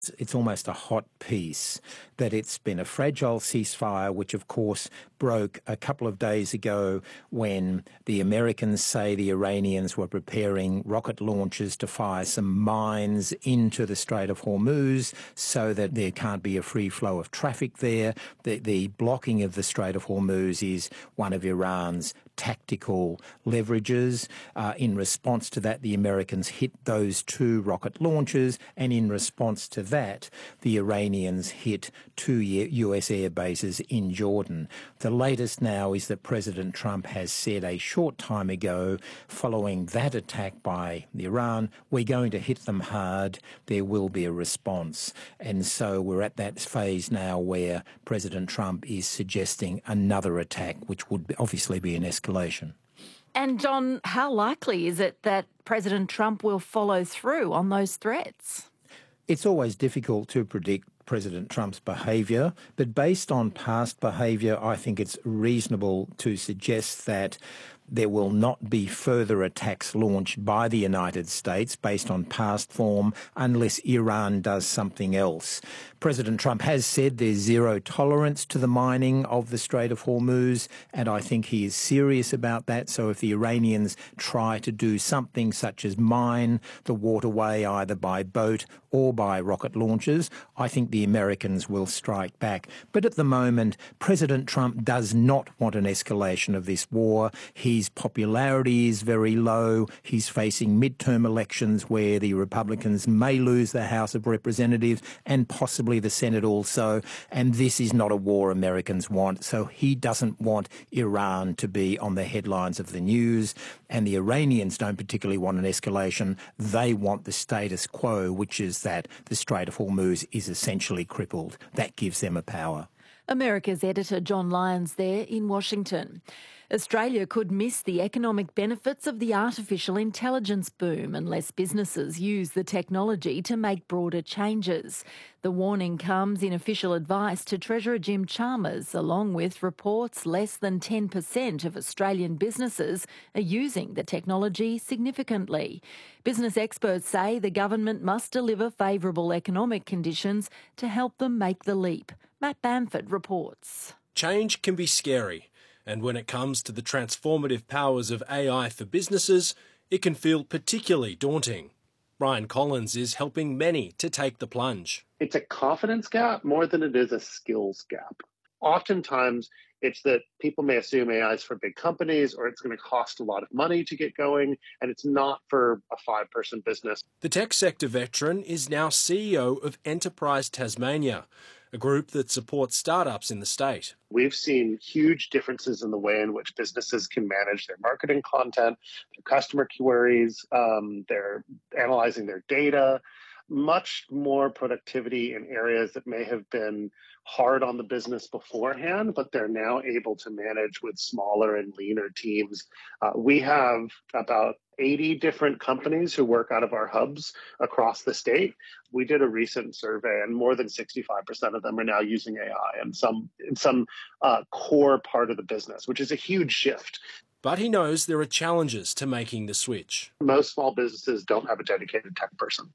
It's almost a hot piece that it's been a fragile ceasefire, which of course broke a couple of days ago when the Americans say the Iranians were preparing rocket launches to fire some mines into the Strait of Hormuz so that there can't be a free flow of traffic there. The blocking of the Strait of Hormuz is one of Iran's tactical leverages. In response to that, the Americans hit those 2 rocket launches, and in response to that, the Iranians hit 2 US air bases in Jordan. The latest now is that President Trump has said a short time ago, following that attack by Iran, we're going to hit them hard, there will be a response. And so we're at that phase now where President Trump is suggesting another attack, which would obviously be an escalation. And John, how likely is it that President Trump will follow through on those threats? It's always difficult to predict President Trump's behaviour, but based on past behaviour, I think it's reasonable to suggest that there will not be further attacks launched by the United States based on past form unless Iran does something else. President Trump has said there's zero tolerance to the mining of the Strait of Hormuz, and I think he is serious about that. So if the Iranians try to do something such as mine the waterway either by boat or by rocket launches, I think the Americans will strike back. But at the moment, President Trump does not want an escalation of this war. His popularity is very low. He's facing midterm elections where the Republicans may lose the House of Representatives and possibly the Senate also. And this is not a war Americans want. So he doesn't want Iran to be on the headlines of the news. And the Iranians don't particularly want an escalation. They want the status quo, which is that the Strait of Hormuz is essentially crippled. That gives them a power. America's editor John Lyons there in Washington. Australia could miss the economic benefits of the artificial intelligence boom unless businesses use the technology to make broader changes. The warning comes in official advice to Treasurer Jim Chalmers, along with reports less than 10% of Australian businesses are using the technology significantly. Business experts say the government must deliver favourable economic conditions to help them make the leap. Matt Bamford reports. Change can be scary, and when it comes to the transformative powers of AI for businesses, it can feel particularly daunting. Ryan Collins is helping many to take the plunge. It's a confidence gap more than it is a skills gap. Oftentimes, it's that people may assume AI is for big companies or it's going to cost a lot of money to get going, and it's not for a 5-person business. The tech sector veteran is now CEO of Enterprise Tasmania, a group that supports startups in the state. We've seen huge differences in the way in which businesses can manage their marketing content, their customer queries, they're analyzing their data, much more productivity in areas that may have been hard on the business beforehand, but they're now able to manage with smaller and leaner teams. We have about 80 different companies who work out of our hubs across the state. We did a recent survey, and more than 65% of them are now using AI in some core part of the business, which is a huge shift. But he knows there are challenges to making the switch. Most small businesses don't have a dedicated tech person.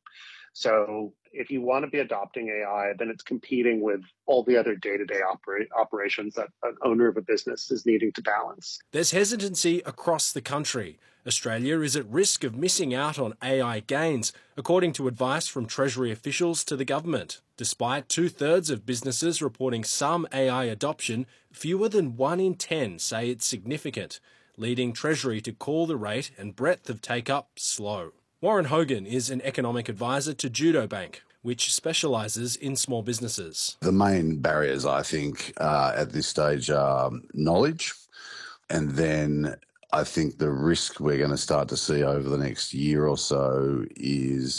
So if you want to be adopting AI, then it's competing with all the other day-to-day operations that an owner of a business is needing to balance. There's hesitancy across the country. Australia is at risk of missing out on AI gains, according to advice from Treasury officials to the government. Despite 2/3 of businesses reporting some AI adoption, fewer than 1 in 10 say it's significant, leading Treasury to call the rate and breadth of take-up slow. Warren Hogan is an economic advisor to Judo Bank, which specialises in small businesses. The main barriers, I think, at this stage are knowledge, and then I think the risk we're going to start to see over the next year or so is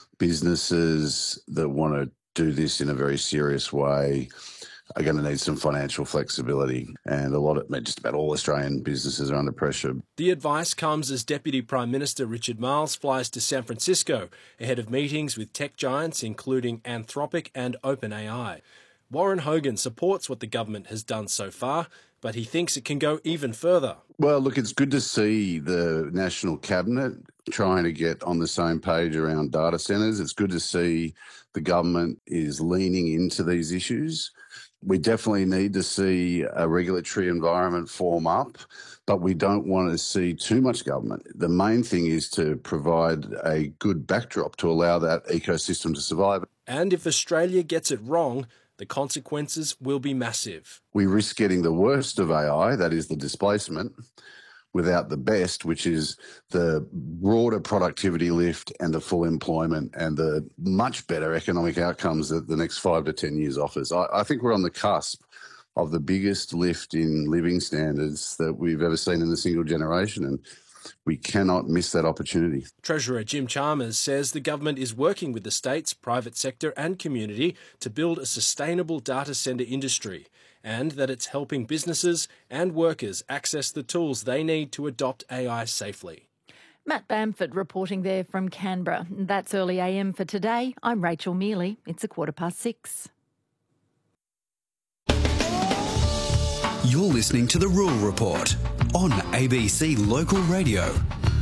businesses that want to do this in a very serious way are going to need some financial flexibility, and just about all Australian businesses are under pressure. The advice comes as Deputy Prime Minister Richard Marles flies to San Francisco ahead of meetings with tech giants including Anthropic and OpenAI. Warren Hogan supports what the government has done so far, but he thinks it can go even further. Well, look, it's good to see the National Cabinet trying to get on the same page around data centres. It's good to see the government is leaning into these issues. We definitely need to see a regulatory environment form up, but we don't want to see too much government. The main thing is to provide a good backdrop to allow that ecosystem to survive. And if Australia gets it wrong, the consequences will be massive. We risk getting the worst of AI, that is the displacement, without the best, which is the broader productivity lift and the full employment and the much better economic outcomes that the next 5 to 10 years offers. I think we're on the cusp of the biggest lift in living standards that we've ever seen in a single generation, and we cannot miss that opportunity. Treasurer Jim Chalmers says the government is working with the states, private sector and community to build a sustainable data centre industry, and that it's helping businesses and workers access the tools they need to adopt AI safely. Matt Bamford reporting there from Canberra. That's Early AM for today. I'm Rachel Mealy. It's 6:15. You're listening to The Rural Report on ABC Local Radio.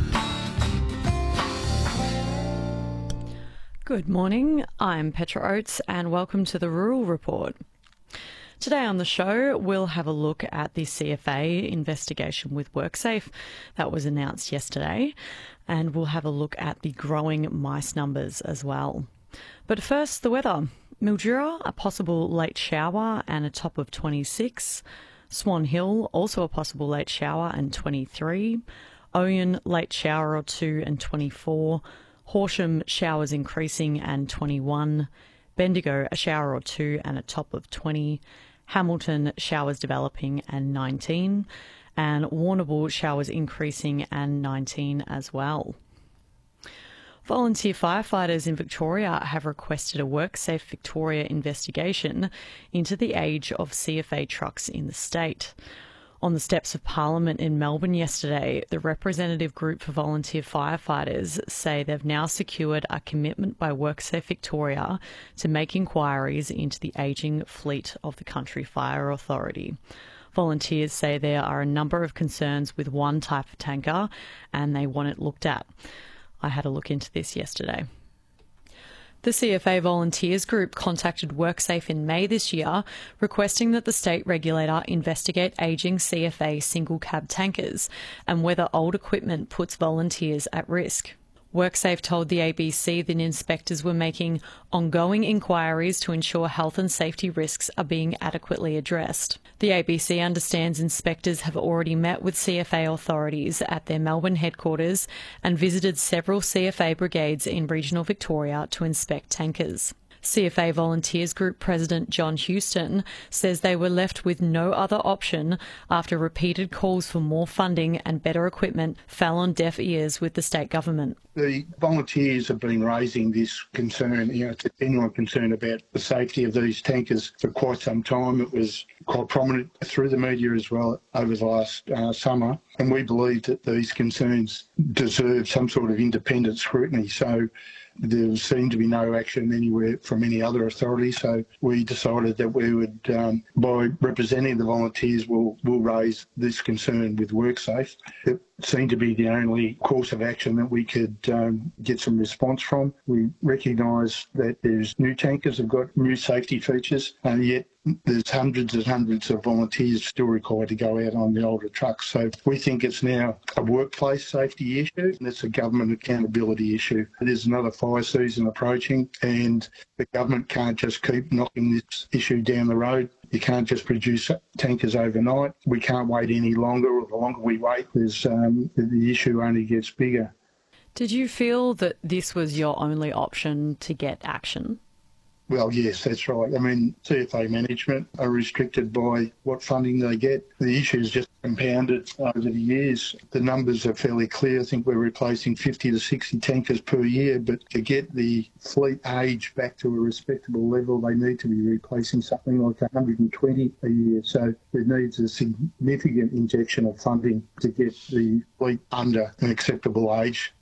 Good morning, I'm Petra Oates and welcome to The Rural Report. Today on the show, we'll have a look at the CFA investigation with WorkSafe that was announced yesterday, and we'll have a look at the growing mice numbers as well. But first, the weather. Mildura, a possible late shower and a top of 26. Swan Hill, also a possible late shower and 23. Oyen, late shower or 2 and 24. Horsham, showers increasing and 21. Bendigo, a shower or 2 and a top of 20. Hamilton, showers developing and 19. And Warrnambool, showers increasing and 19 as well. Volunteer firefighters in Victoria have requested a WorkSafe Victoria investigation into the age of CFA trucks in the state. On the steps of Parliament in Melbourne yesterday, the representative group for volunteer firefighters say they've now secured a commitment by WorkSafe Victoria to make inquiries into the ageing fleet of the Country Fire Authority. Volunteers say there are a number of concerns with one type of tanker and they want it looked at. I had a look into this yesterday. The CFA Volunteers Group contacted WorkSafe in May this year, requesting that the state regulator investigate ageing CFA single cab tankers and whether old equipment puts volunteers at risk. WorkSafe told the ABC that inspectors were making ongoing inquiries to ensure health and safety risks are being adequately addressed. The ABC understands inspectors have already met with CFA authorities at their Melbourne headquarters and visited several CFA brigades in regional Victoria to inspect tankers. CFA Volunteers Group President John Houston says they were left with no other option after repeated calls for more funding and better equipment fell on deaf ears with the state government. The volunteers have been raising this concern, it's a genuine concern about the safety of these tankers for quite some time. It was quite prominent through the media as well over the last summer, and we believe that these concerns deserve some sort of independent scrutiny. So there seemed to be no action anywhere from any other authority, so we decided that we would, by representing the volunteers, we'll raise this concern with WorkSafe. It seemed to be the only course of action that we could get some response from. We recognise that there's new tankers have got new safety features, and yet there's hundreds and hundreds of volunteers still required to go out on the older trucks. So we think it's now a workplace safety issue and it's a government accountability issue. There's another fire season approaching and the government can't just keep knocking this issue down the road. You can't just produce tankers overnight. We can't wait any longer, or the longer we wait, the issue only gets bigger. Did you feel that this was your only option to get action? Well, yes, that's right. I mean, CFA management are restricted by what funding they get. The issue's just compounded over the years. The numbers are fairly clear. I think we're replacing 50 to 60 tankers per year, but to get the fleet age back to a respectable level, they need to be replacing something like 120 a year. So there needs a significant injection of funding to get the fleet under an acceptable age.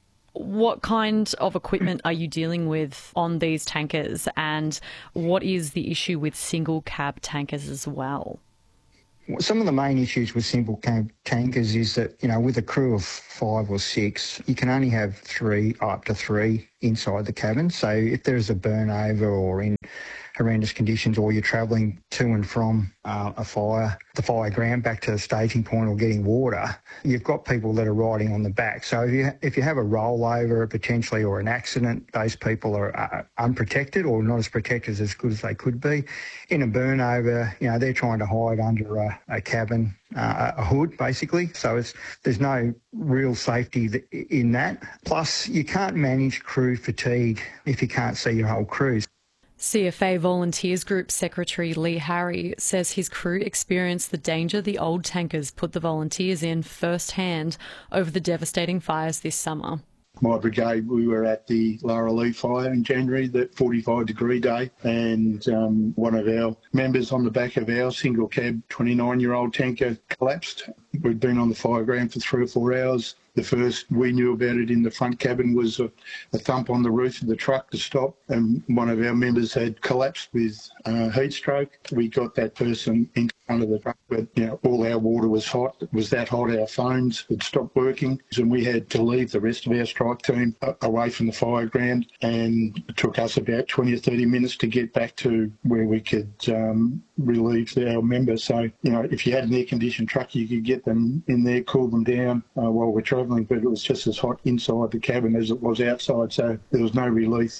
What kind of equipment are you dealing with on these tankers, and what is the issue with single cab tankers as well? Some of the main issues with simple cab tankers is that, with a crew of 5 or 6, you can only have 3, up to 3 inside the cabin. So if there's a burnover or in horrendous conditions, or you're travelling to and from the fire ground back to the staging point or getting water, you've got people that are riding on the back. So if you have a rollover potentially or an accident, those people are unprotected or not as protected as good as they could be. In a burnover, they're trying to hide under a cabin, a hood basically. So there's no real safety in that. Plus, you can't manage crew fatigue if you can't see your whole crew. CFA Volunteers Group Secretary Lee Harry says his crew experienced the danger the old tankers put the volunteers in firsthand over the devastating fires this summer. My brigade, we were at the Laralea fire in January, that 45-degree day, and one of our members on the back of our single cab 29-year-old tanker collapsed. We'd been on the fire ground for 3 or 4 hours. The first we knew about it in the front cabin was a thump on the roof of the truck to stop, and one of our members had collapsed with heat stroke. We got that person in front of the truck, but all our water was hot. It was that hot, our phones had stopped working, and we had to leave the rest of our strike team away from the fire ground, and it took us about 20 or 30 minutes to get back to where we could relieve our members. So, if you had an air-conditioned truck, you could get them in there, cool them down while we're travelling, but it was just as hot inside the cabin as it was outside, so there was no relief.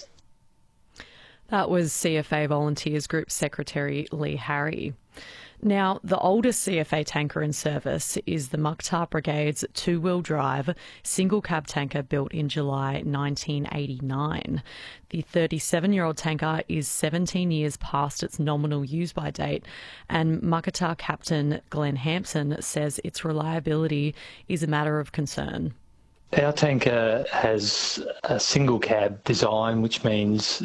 That was CFA Volunteers Group Secretary Lee Harry. Now, the oldest CFA tanker in service is the Mukhtar Brigade's 2-wheel drive single cab tanker built in July 1989. The 37-year-old tanker is 17 years past its nominal use-by date, and Mukhtar Captain Glenn Hampson says its reliability is a matter of concern. Our tanker has a single cab design, which means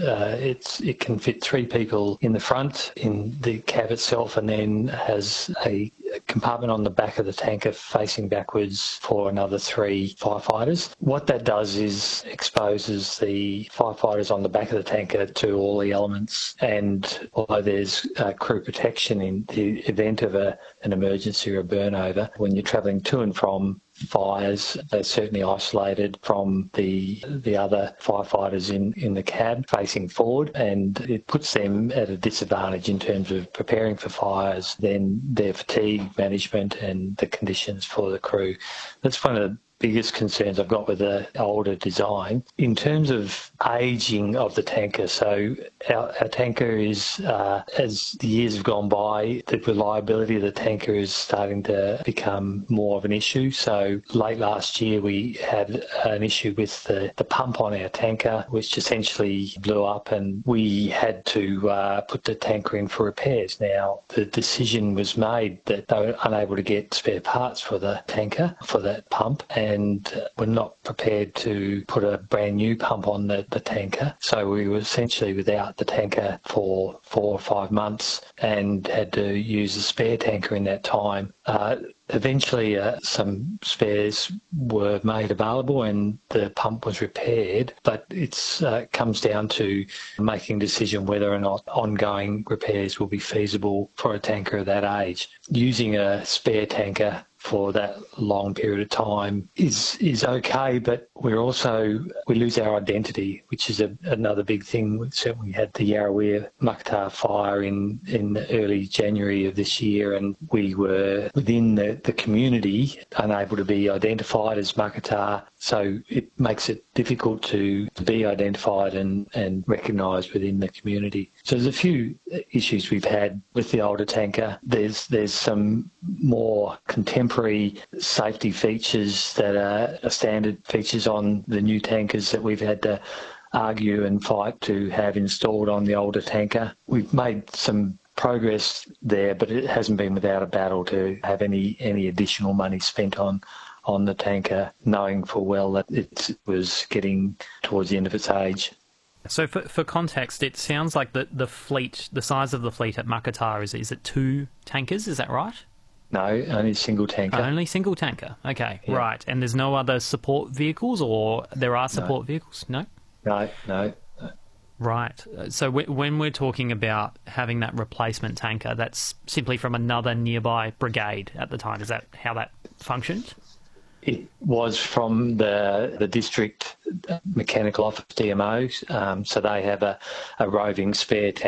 it can fit 3 people in the front in the cab itself, and then has a compartment on the back of the tanker facing backwards for another 3 firefighters. What that does is exposes the firefighters on the back of the tanker to all the elements, and although there's crew protection in the event of an emergency or a burnover, when you're travelling to and from fires, they're certainly isolated from the other firefighters in the cab facing forward, and it puts them at a disadvantage in terms of preparing for fires, then their fatigue management and the conditions for the crew. That's one of the biggest concerns I've got with the older design. In terms of ageing of the tanker, so our tanker is, as the years have gone by, the reliability of the tanker is starting to become more of an issue. So late last year we had an issue with the pump on our tanker, which essentially blew up, and we had to put the tanker in for repairs. Now, the decision was made that they were unable to get spare parts for the tanker, for that pump, and were not prepared to put a brand new pump on the tanker. So we were essentially without the tanker for 4 or 5 months and had to use a spare tanker in that time. Eventually, some spares were made available and the pump was repaired, but it comes down to making a decision whether or not ongoing repairs will be feasible for a tanker of that age. Using a spare tanker for that long period of time is okay, but we lose our identity, which is another big thing. We certainly had the Yarrawea Mukhtar fire in early January of this year, and we were within the community unable to be identified as Mukhtar, so it makes it difficult to be identified and recognised within the community. So there's a few issues we've had with the older tanker. There's some more contemporary safety features that are standard features on the new tankers that we've had to argue and fight to have installed on the older tanker. We've made some progress there, but it hasn't been without a battle to have any additional money spent on the tanker, knowing full well that it was getting towards the end of its age. So for context, it sounds like the fleet, the size of the fleet at Mukhtar, is it 2 tankers, is that right? No, only single tanker. Only single tanker, okay, yeah. Right. And there's no other support vehicles, or there are support vehicles? No? No. Right. So when we're talking about having that replacement tanker, that's simply from another nearby brigade at the time. Is that how that functioned? It was from the district mechanical office DMOs, so they have a roving spare tank